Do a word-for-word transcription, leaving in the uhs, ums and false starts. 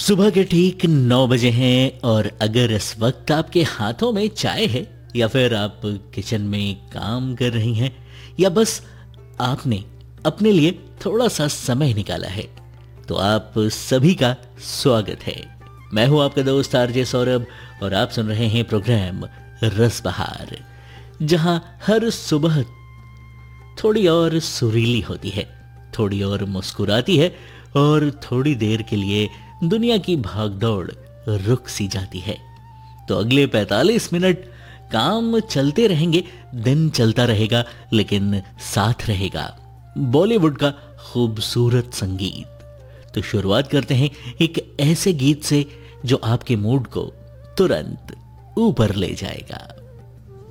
सुबह के ठीक नौ बजे हैं और अगर इस वक्त आपके हाथों में चाय है या फिर आप किचन में काम कर रही हैं या बस आपने अपने लिए थोड़ा सा समय निकाला है तो आप सभी का स्वागत है। मैं हूं आपका दोस्त आरजे सौरभ और आप सुन रहे हैं प्रोग्राम रस बहार, जहां हर सुबह थोड़ी और सुरीली होती है, थोड़ी और मुस्कुराती है और थोड़ी देर के लिए दुनिया की भागदौड़ रुक सी जाती है। तो अगले पैंतालीस मिनट काम चलते रहेंगे, दिन चलता रहेगा, लेकिन साथ रहेगा बॉलीवुड का खूबसूरत संगीत। तो शुरुआत करते हैं एक ऐसे गीत से जो आपके मूड को तुरंत ऊपर ले जाएगा।